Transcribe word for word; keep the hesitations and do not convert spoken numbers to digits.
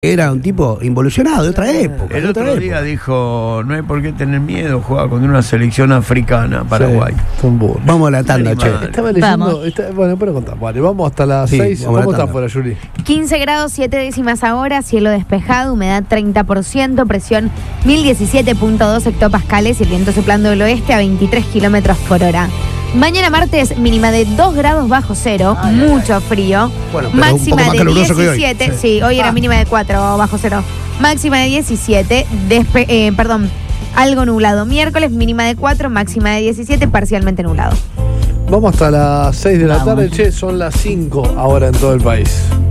Era un tipo involucionado de otra época. El de otra otro época. día dijo, no hay por qué tener miedo, jugaba contra una selección africana, Paraguay. Sí, son burros. Vamos a la tanda, che. Animal. Estaba leyendo. Vamos. Está, bueno, pero contamos. Vale, vamos hasta las Sí, seis. vamos a la ¿Cómo está tanda. afuera, Yuri? quince grados siete décimas ahora, cielo despejado, humedad treinta por ciento, presión mil diecisiete punto dos hectopascales y el viento soplando del oeste a veintitrés kilómetros por hora. Mañana martes, mínima de dos grados bajo cero, Ay, mucho frío. Bueno, pero un Máxima poco más de caluroso que hoy. diecisiete, Sí. sí, hoy era Ah. mínima de cuatro bajo cero. Máxima de diecisiete, despe- eh, perdón, algo nublado. Miércoles, mínima de cuatro, máxima de diecisiete, parcialmente nublado. Vamos hasta las seis de la Vamos. tarde, che, son las cinco ahora en todo el país.